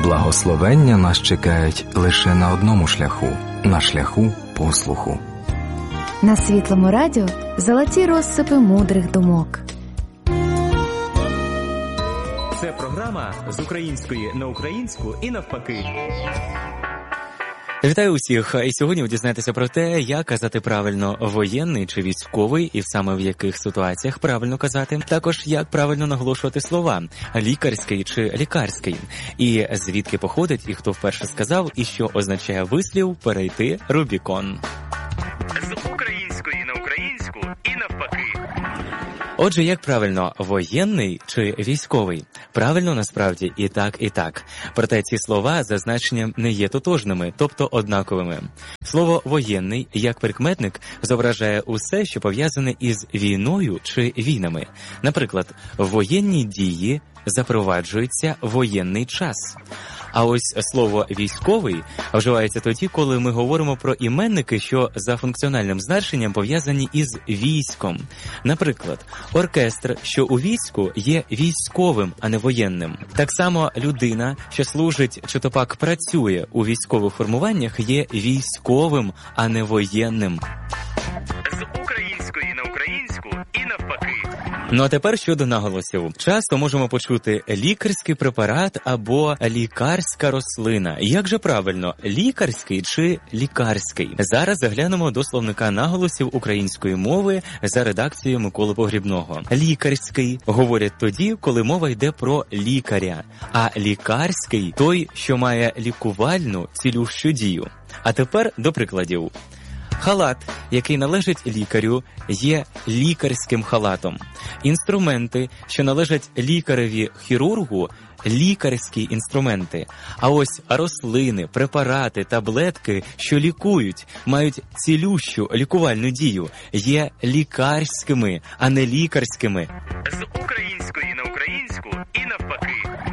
Благословення нас чекають лише на одному шляху – на шляху послуху. На Світлому радіо золоті розсипи мудрих думок. Це програма з української на українську і навпаки. Вітаю усіх! І сьогодні ви дізнаєтеся про те, як казати правильно воєнний чи військовий, і саме в яких ситуаціях правильно казати. Також, як правильно наголошувати слова лікарський чи лікарський. І звідки походить, і хто вперше сказав, і що означає вислів «перейти Рубікон». З української на українську і навпаки. Отже, як правильно, воєнний чи військовий? Правильно, насправді, і так, і так. Проте ці слова за значенням не є тотожними, тобто однаковими. Слово «воєнний» як прикметник зображає усе, що пов'язане із війною чи війнами. Наприклад, в воєнні дії запроваджується воєнний час. А ось слово «військовий» вживається тоді, коли ми говоримо про іменники, що за функціональним значенням пов'язані із військом. Наприклад, оркестр, що у війську, є військовим, а не воєнним. Так само людина, що служить чи то пак працює у військових формуваннях, є військовим, а не воєнним. З української на українську і навпаки. Ну а тепер щодо наголосів. Часто можемо почути лікарський препарат або лікарська рослина. Як же правильно, лікарський чи лікарський? Зараз заглянемо до словника наголосів української мови за редакцією Миколи Погрібного. Лікарський говорять тоді, коли мова йде про лікаря, а лікарський – той, що має лікувальну, цілющу дію. А тепер до прикладів. Халат, який належить лікарю, є лікарським халатом. Інструменти, що належать лікареві-хірургу, лікарські інструменти. А ось рослини, препарати, таблетки, що лікують, мають цілющу лікувальну дію, є лікарськими, а не лікарськими. З української на українську і навпаки.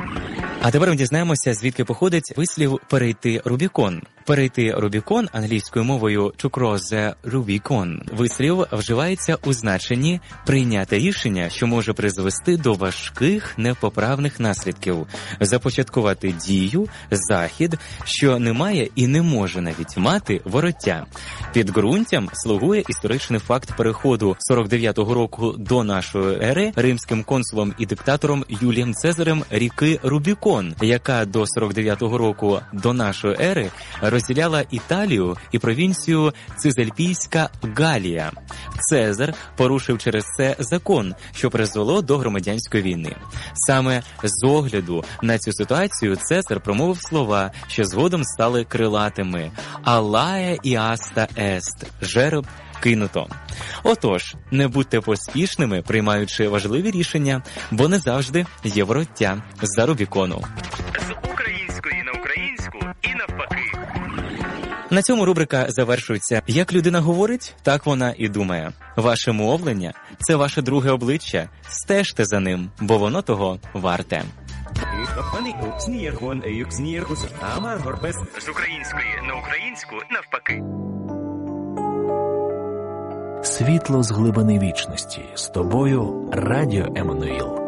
А тепер ми дізнаємося, звідки походить вислів «перейти Рубікон». Перейти Рубікон англійською мовою «to cross the Rubicon». Вислів вживається у значенні «прийняти рішення, що може призвести до важких непоправних наслідків», «започаткувати дію, захід, що не має і не може навіть мати вороття». Підґрунтям слугує історичний факт переходу 49-го року до нашої ери римським консулом і диктатором Юлієм Цезарем ріки Рубікон, яка до 49-го року до нашої ери розділяла Італію і провінцію Цизельпійська Галія. Цезар порушив через це закон, що призвело до громадянської війни. Саме з огляду на цю ситуацію Цезар промовив слова, що згодом стали крилатими «Алая іаста ест» – «жереб кинуто». Отож, не будьте поспішними, приймаючи важливі рішення, бо не завжди є вороття з-за Рубікону. З української на українську і навпаки. На цьому рубрика завершується. Як людина говорить, так вона і думає. Ваше мовлення – це ваше друге обличчя. Стежте за ним, бо воно того варте. З української на українську навпаки. Світло з глибини вічності. З тобою Радіо Еммануїл.